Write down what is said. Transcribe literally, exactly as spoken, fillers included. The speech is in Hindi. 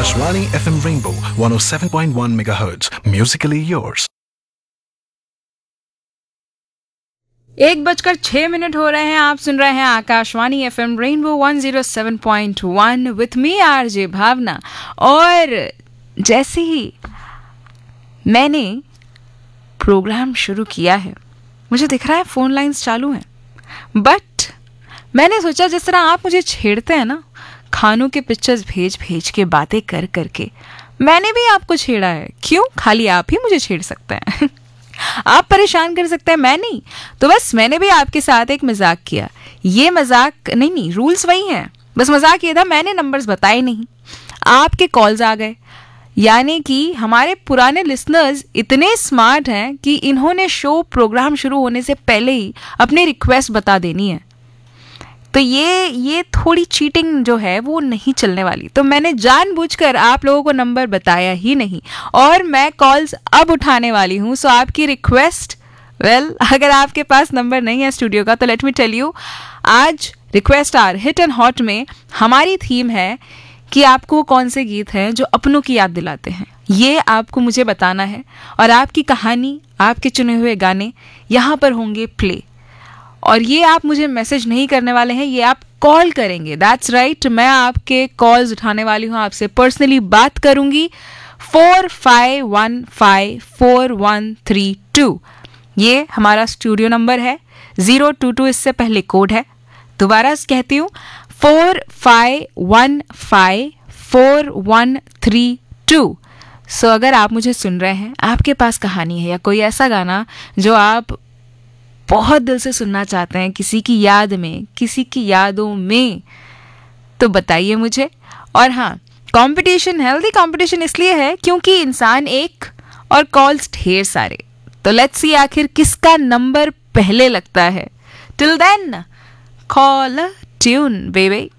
Akashvani F M Rainbow one oh seven point one megahertz. Musically yours. एक बजकर छह मिनट हो रहे हैं. आप सुन रहे हैं Akashvani F M rainbow one oh seven point one with me RJ भावना. और जैसे ही मैंने प्रोग्राम शुरू किया है मुझे दिख रहा है फ़ोन लाइंस चालू हैं, बट मैंने सोचा जिस तरह आप मुझे छेड़ते हैं ना खानों के पिक्चर्स भेज भेज के बातें कर करके, मैंने भी आपको छेड़ा है. क्यों? खाली आप ही मुझे छेड़ सकते हैं. आप परेशान कर सकते हैं, मैं नहीं. तो बस मैंने भी आपके साथ एक मजाक किया. ये मजाक नहीं नहीं रूल्स वही हैं, बस मजाक ये था मैंने नंबर्स बताए नहीं, आपके कॉल्स आ गए. यानी कि हमारे पुराने लिसनर्स इतने स्मार्ट हैं कि इन्होंने शो प्रोग्राम शुरू होने से पहले ही अपनी रिक्वेस्ट बता देनी है. तो ये ये थोड़ी चीटिंग जो है वो नहीं चलने वाली. तो मैंने जानबूझकर आप लोगों को नंबर बताया ही नहीं और मैं कॉल्स अब उठाने वाली हूँ. सो आपकी रिक्वेस्ट, वेल अगर आपके पास नंबर नहीं है स्टूडियो का तो लेट मी टेल यू, आज request are hit and hot में हमारी थीम है कि आपको कौन से गीत हैं जो अपनों की याद दिलाते हैं. ये आपको मुझे बताना है और आपकी कहानी, आपके चुने हुए गाने यहाँ पर होंगे प्ले. और ये आप मुझे मैसेज नहीं करने वाले हैं, ये आप कॉल करेंगे. दैट्स राइट, मैं आपके कॉल्स उठाने वाली हूँ, आपसे पर्सनली बात करूँगी. Four five one five four one three to ये हमारा स्टूडियो नंबर है. ज़ीरो टू टू इससे पहले कोड है. दोबारा कहती हूँ four five one five four one three to. सो अगर आप मुझे सुन रहे हैं, आपके पास कहानी है या कोई ऐसा गाना जो आप बहुत दिल से सुनना चाहते हैं किसी की याद में, किसी की यादों में, तो बताइए मुझे. और हाँ, कंपटीशन, हेल्दी कंपटीशन इसलिए है क्योंकि इंसान एक और कॉल्स ढेर सारे. तो लेट्स सी आखिर किसका नंबर पहले लगता है. Till then call tune baby.